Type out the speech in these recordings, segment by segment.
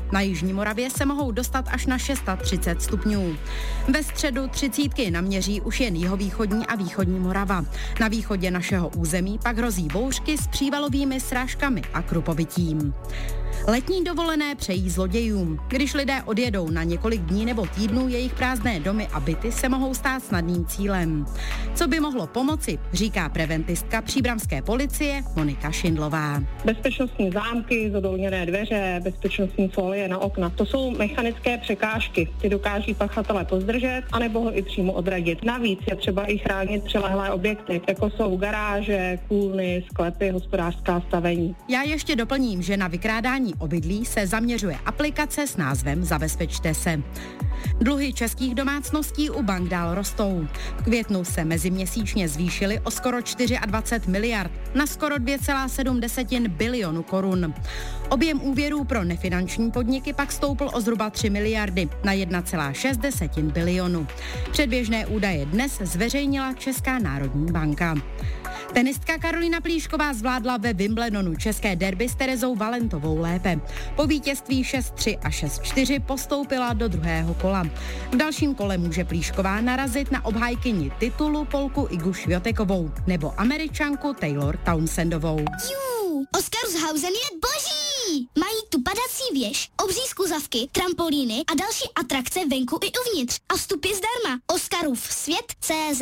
Na jižní Moravě se mohou dostat až na 630 stupňů. Ve středu 30 naměří už jen jihovýchodní a východní Morava. Na východě našeho území pak hrozí bouřky s přívalovými srážkami a krupovitím. Letní dovolené přejí zlodějům. Když lidé odjedou na několik dní nebo týdnů, jejich prázdné domy a byty se mohou stát snadným cílem. Co by mohlo pomoci, říká preventistka příbramské policie Monika Šindlová. Bezpečnostní zámky, zadolněné dveře, bezpečnostní folie na okna. To jsou mechanické překážky. Ty dokáží pachatele pozdržet, anebo ho i přímo odradit. Navíc je třeba i chránit přilehlé objekty, jako jsou garáže, kůlny, sklepy, hospodářská stavení. Já ještě doplním, že na vykrádání obydlí se zaměřuje aplikace s názvem Zabezpečte se. Dluhy českých domácností u bank dál rostou. V květnu se meziměsíčně zvýšily o skoro 24 miliard na skoro 2,7 bilionu korun. Objem úvěrů pro nefinanční podniky pak stoupl o zhruba 3 miliardy na 1,6 bilionu. Předběžné údaje dnes zveřejnila Česká národní banka. Tenistka Karolína Plíšková zvládla ve Wimbledonu české derby s Terezou Valentovou lépe. Po vítězství 6-3 a 6-4 postoupila do druhého kola. V dalším kole může Plíšková narazit na obhájkyni titulu Polku Igu Šviotekovou nebo Američanku Taylor Townsendovou. Oscarshausen je boží! Mají tu padací věž, obří skluzavky, trampolíny a další atrakce venku i uvnitř. A vstup je zdarma. Oscarův svět.cz.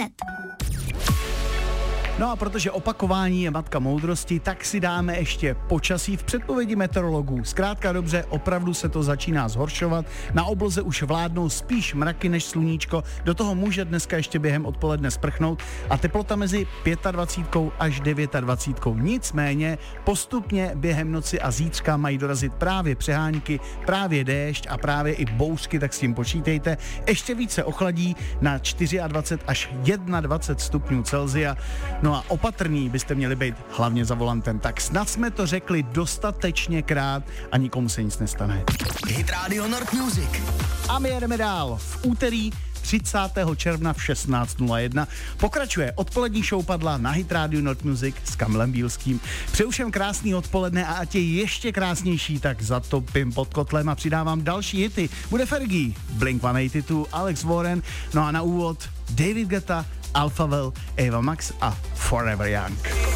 No a protože opakování je matka moudrosti, tak si dáme ještě počasí v předpovědi meteorologů. Zkrátka dobře, opravdu se to začíná zhoršovat. Na obloze už vládnou spíš mraky než sluníčko. Do toho může dneska ještě během odpoledne sprchnout a teplota mezi 25 až 29. Nicméně postupně během noci a zítřka mají dorazit právě přehánky, právě déšť a právě i bouřky, tak s tím počítejte. Ještě více ochladí na 24 až 21 stupňů Celsia. No a opatrní byste měli být hlavně za volantem. Tak snad jsme to řekli dostatečně krát a nikomu se nic nestane. Hit Radio Nord Music. A my jedeme dál. V úterý 30. června v 16:01 pokračuje odpolední show Padla na Hit Radio Nord Music s Kamilem Bílským. Přeju všem krásný odpoledne a ať je ještě krásnější, tak zatopím pod kotlem a přidávám další hity. Bude Fergie, Blink-182, Alex Warren, no a na úvod David Guetta, Alphaville, Eva Max a Forever Young.